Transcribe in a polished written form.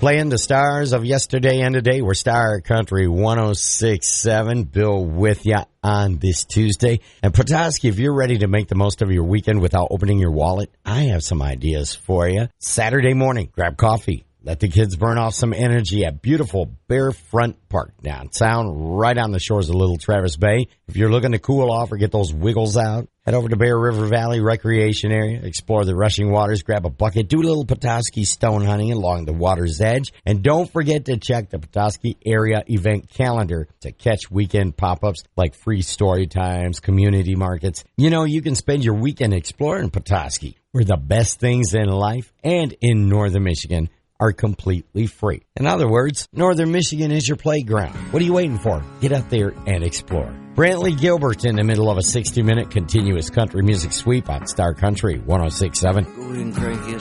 Playing the stars of yesterday and today. We're Star Country 106.7. Bill with you on this Tuesday. And Petoskey, if you're ready to make the most of your weekend without opening your wallet, I have some ideas for you. Saturday morning, grab coffee. Let the kids burn off some energy at beautiful Bearfront Park downtown, right on the shores of Little Traverse Bay. If you're looking to cool off or get those wiggles out, head over to Bear River Valley Recreation Area, explore the rushing waters, grab a bucket, do a little Petoskey stone hunting along the water's edge, and don't forget to check the Petoskey area event calendar to catch weekend pop-ups like free story times, community markets. You know, you can spend your weekend exploring Petoskey, where the best things in life and in northern Michigan are completely free. In other words, northern Michigan is your playground. What are you waiting for? Get out there and explore. Brantley Gilbert in the middle of a 60-minute continuous country music sweep on Star Country 106.7. Go ahead and crank